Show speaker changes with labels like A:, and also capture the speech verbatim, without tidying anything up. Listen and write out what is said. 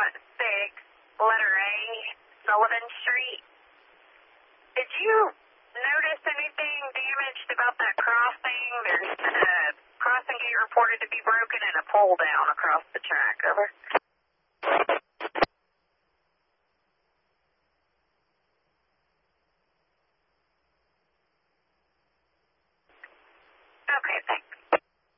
A: six, letter A, Sullivan Street. Did you notice anything damaged about that crossing? There's a crossing gate reported to be broken and a pole down across the track. Over. Okay, thanks.